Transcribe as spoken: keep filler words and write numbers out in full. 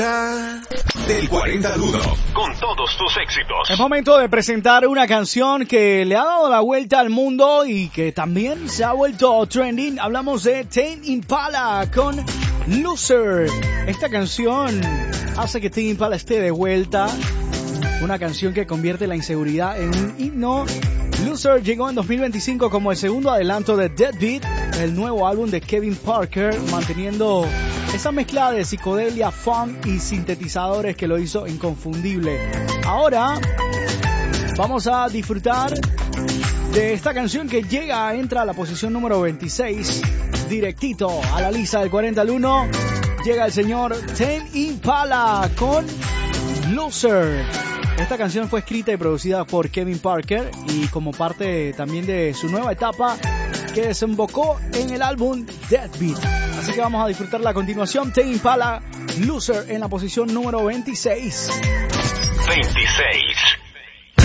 Del cuarenta al uno, con todos tus éxitos. Es momento de presentar una canción que le ha dado la vuelta al mundo y que también se ha vuelto trending. Hablamos de Tame Impala con Loser. Esta canción hace que Tame Impala esté de vuelta. Una canción que convierte la inseguridad en un himno. Loser llegó en dos mil veinticinco como el segundo adelanto de Deadbeat, el nuevo álbum de Kevin Parker, manteniendo esa mezcla de psicodelia, funk y sintetizadores que lo hizo inconfundible. Ahora vamos a disfrutar de esta canción que llega, entra a la posición número veintiséis, directito a la lista del cuarenta al uno. Llega el señor Tame Impala con Loser. Esta canción fue escrita y producida por Kevin Parker y como parte también de su nueva etapa que desembocó en el álbum Deadbeat. Así que vamos a disfrutarla a continuación. Tame Impala, Loser, en la posición número veintiséis. veintiséis.